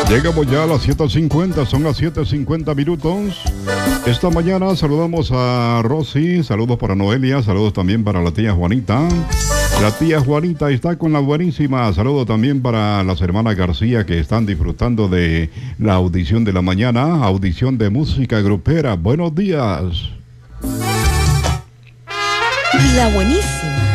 Llegamos ya a las 7:50, son las 7:50 minutos. Esta mañana saludamos a Rosy, saludos para Noelia, saludos también para la tía Juanita. La tía Juanita está con la buenísima, saludos también para las hermanas García que están disfrutando de la audición de la mañana, audición de música grupera. Buenos días. La buenísima.